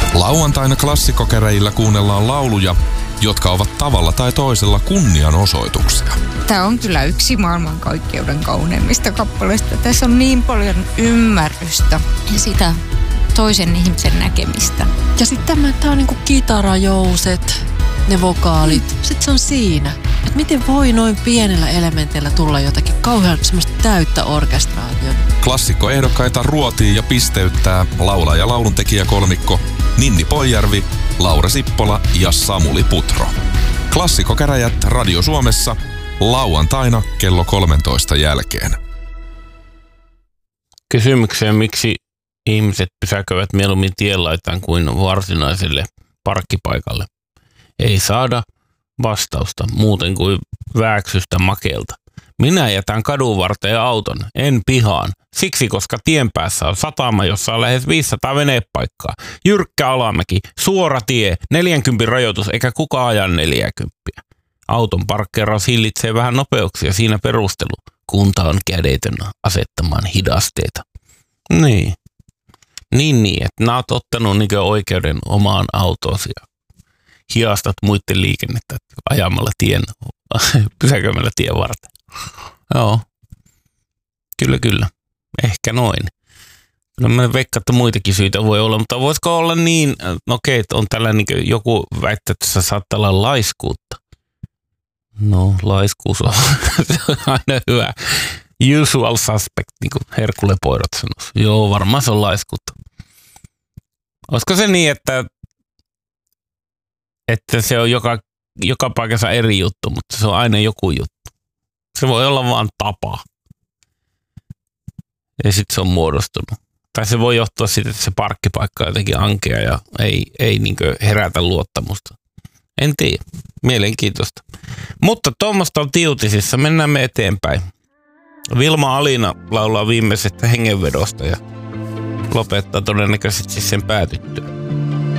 Lauantaina klassikkokäräjillä kuunnellaan lauluja, jotka ovat tavalla tai toisella kunnianosoituksia. Tämä on kyllä yksi maailmankaikkeuden kauneimmista kappaleista. Tässä on niin paljon ymmärrystä ja sitä toisen ihmisen näkemistä. Ja sitten tämä on niinku kitarajouset, ne vokaalit. Sitten se on siinä. Että miten voi noin pienellä elementillä tulla jotakin kauhean semmoista täyttä orkestraatiota. Klassikkoehdokkaita ruotii ja pisteyttää laulaja- ja lauluntekijäkolmikko Ninni Poijärvi, Laura Sippola ja Samuli Putro. Klassikkokäräjät Radio Suomessa lauantaina kello 13 jälkeen. Kysymykseen, miksi ihmiset pysäköivät mieluummin tienlaitaan kuin varsinaiselle parkkipaikalle, ei saada vastausta muuten kuin vääksystä makeelta. Minä jätän kadun varteen auton, en pihaan. Siksi, koska tien päässä on satama, jossa on lähes 500 venepaikkaa. Jyrkkä alamäki, suora tie, 40 rajoitus eikä kukaan aja 40. Auton parkkeeraus hillitsee vähän nopeuksia, siinä perustelu. Kunta on kädetön asettamaan hidasteita. Niin, että nää oot ottanut oikeuden omaan autoosi ja hiastat muiden liikennettä ajamalla pysäköimällä tien varten. Joo, kyllä. Ehkä noin. No mä veikkaan, että muitakin syitä voi olla, mutta voisiko olla niin, että on tällainen joku väittää, että se saattaa olla laiskuutta. No, laiskuus on aina hyvä. Usual suspect, niin kuin Herkule Poirot sanoisi. Joo, varmaan se on laiskuutta. Olisiko se niin, että se on joka paikassa eri juttu, mutta se on aina joku juttu. Se voi olla vaan tapa. Ja sitten se on muodostunut. Tai se voi johtua siitä, että se parkkipaikka on jotenkin ankea ja ei niinkö herätä luottamusta. En tiedä. Mielenkiintoista. Mutta tuommoista on Tiutisissa. Mennään me eteenpäin. Vilma Alina laulaa viimeisestä hengenvedosta ja lopettaa todennäköisesti sen päätyttyä.